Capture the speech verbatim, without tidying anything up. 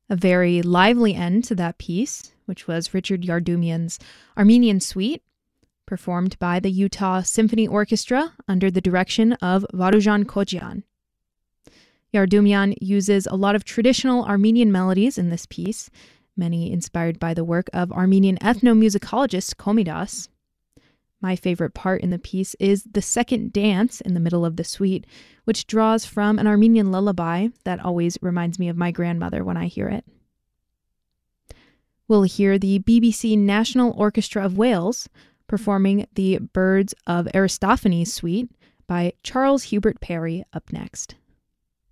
A very lively end to that piece, which was Richard Yardumian's Armenian Suite, performed by the Utah Symphony Orchestra under the direction of Varujan Kojian. Yardumian uses a lot of traditional Armenian melodies in this piece, many inspired by the work of Armenian ethnomusicologist Komidas. My favorite part in the piece is the second dance in the middle of the suite, which draws from an Armenian lullaby that always reminds me of my grandmother when I hear it. We'll hear the B B C National Orchestra of Wales performing the Birds of Aristophanes Suite by Charles Hubert Parry up next.